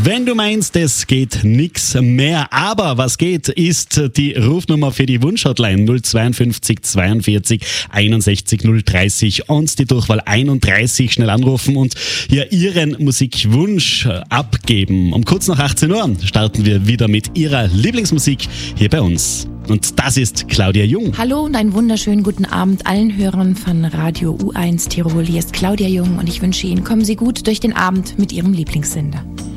Wenn du meinst, es geht nix mehr, aber was geht, ist die Rufnummer für die Wunschhotline 052 42 61 030 und die Durchwahl 31 schnell anrufen und hier Ihren Musikwunsch abgeben. Um kurz nach 18 Uhr starten wir wieder mit Ihrer Lieblingsmusik hier bei uns. Und das ist Claudia Jung. Hallo und einen wunderschönen guten Abend allen Hörern von Radio U1 Tirol. Hier ist Claudia Jung und ich wünsche Ihnen, kommen Sie gut durch den Abend mit Ihrem Lieblingssender.